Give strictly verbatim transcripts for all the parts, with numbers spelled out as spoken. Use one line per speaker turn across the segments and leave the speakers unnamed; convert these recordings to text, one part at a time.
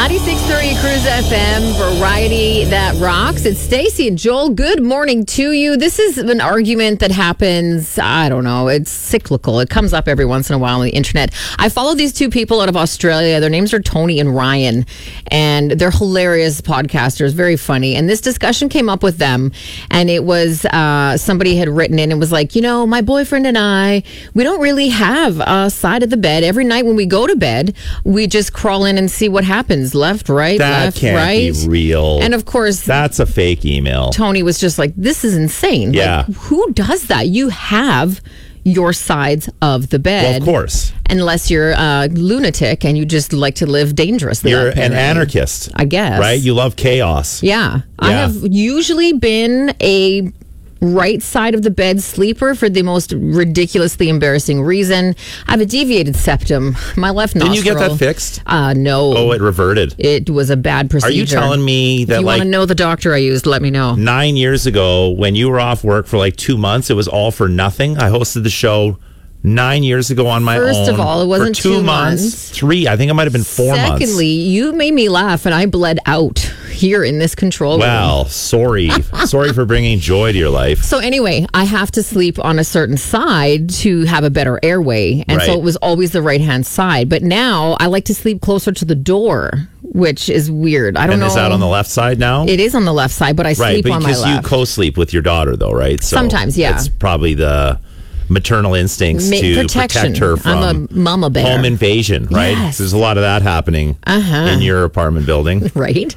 ninety-six point three Cruise F M, variety that rocks. It's Stacey and Joel. Good morning to you. This is an argument that happens, I don't know, it's cyclical. It comes up every once in a while on the internet. I follow these two people out of Australia. Their names are Tony and Ryan, and they're hilarious podcasters, very funny. And this discussion came up with them, and it was uh, somebody had written in and was like, you know, my boyfriend and I, we don't really have a side of the bed. Every night when we go to bed, we just crawl in and see what happens. Left, right,
that
left,
can't
right.
be real.
And of course,
that's a fake email.
Tony was just like, this is insane.
Yeah.
Like, who does that? You have your sides of the bed.
Well, of course.
Unless you're a lunatic and you just like to live dangerously.
You're
apparently.
an anarchist.
I guess.
Right? You love chaos.
Yeah. I
Yeah.
have usually been a right side of the bed sleeper for the most ridiculously embarrassing reason. I have a deviated septum. My left nostril.
Didn't you get that fixed?
Uh, no.
Oh, it reverted.
It was a bad procedure.
Are you telling me that,
if you
like,
want to know the doctor I used, let me know.
Nine years ago, when you were off work for like two months, it was all for nothing? I hosted the show nine years ago on my
First
own.
of all, it wasn't
for two,
two
months,
months.
Three. I think it might have been four
Secondly,
months.
you made me laugh and I bled out here in this control room.
Well, sorry. Sorry for bringing joy to your life.
So anyway, I have to sleep on a certain side to have a better airway. And so
Right.
it was always the right-hand side. But now I like to sleep closer to the door, which is weird. I don't
And
know.
is that on the left side now?
It is on the left side, but I
right,
sleep
but
on my
because you
left.
co-sleep with your daughter, though, right? So
Sometimes, yeah.
It's probably the maternal instincts
Ma-
to
protection.
protect her from
I'm a mama bear.
home invasion, right?
Yes.
There's a lot of that happening
Uh-huh.
in your apartment building.
Right?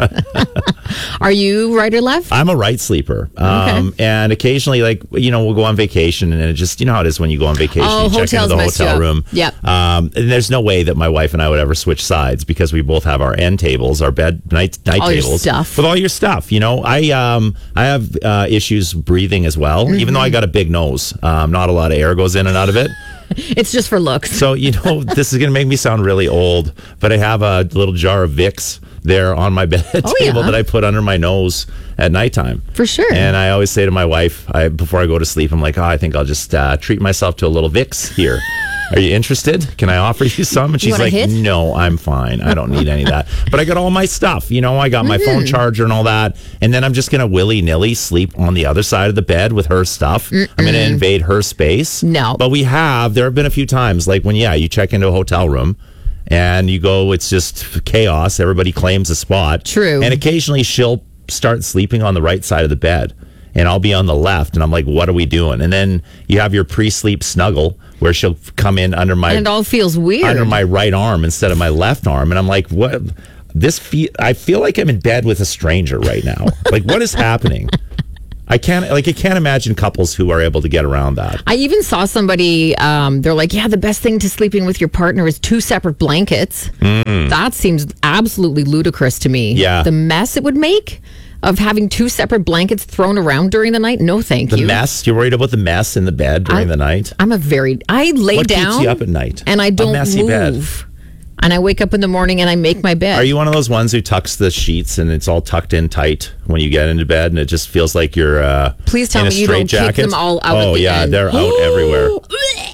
Are you right or left?
I'm a right sleeper. Um, and occasionally, like, you know, we'll go on vacation and it just, you know how it is when you go on vacation.
Oh,
you check into
hotels
the
mess you
hotel
up.
room.
Yep.
Um, and there's no way that my wife and I would ever switch sides because we both have our end tables, our bed, night, night
All your
tables.
stuff.
With all your stuff. You know, I um, I have uh, issues breathing as well,
Mm-hmm.
even though I got a big nose. Um, not a lot of air goes in and out of it.
It's just for looks.
So, you know, this is going to make me sound really old, but I have a little jar of Vicks there on my bed
Oh,
table
yeah.
that I put under my nose at nighttime.
For sure.
And I always say to my wife, I, before I go to sleep, I'm like, oh, I think I'll just uh, treat myself to a little Vicks here. Are you interested? Can I offer you some? And she's
want a
like,
hit?
no, I'm fine. I don't need any of that. But I got all my stuff. You know, I got my phone charger and all that. And then I'm just going to willy-nilly sleep on the other side of the bed with her stuff. Mm-mm. I'm going to invade her space.
No.
But we have, there have been a few times, like when, yeah, you check into a hotel room and you go, it's just chaos. Everybody claims a spot.
True.
And occasionally she'll start sleeping on the right side of the bed. And I'll be on the left, and I'm like, what are we doing? And then you have your pre-sleep snuggle, where she'll come in under my
and it all feels weird.
under my right arm instead of my left arm, and I'm like, what? This feel? I feel like I'm in bed with a stranger right now. Like, what is happening? I can't like I can't imagine couples who are able to get around that.
I even saw somebody, um, they're like, yeah, the best thing to sleeping with your partner is two separate blankets. Mm. That seems absolutely ludicrous to me.
Yeah.
The mess it would make of having two separate blankets thrown around during the night. No, thank
The
you.
mess? You're worried about the mess in the bed during
I,
the night?
I'm a very, I lay
What
down.
keeps you up at night?
And I
A
don't
messy
move.
bed.
And I wake up in the morning and I make my bed.
Are you one of those ones who tucks the sheets and it's all tucked in tight when you get into bed and it just feels like you're uh,
Please tell
in a
me you don't kick
straitjacket?
them all out
Oh,
at the
yeah,
end.
they're out everywhere.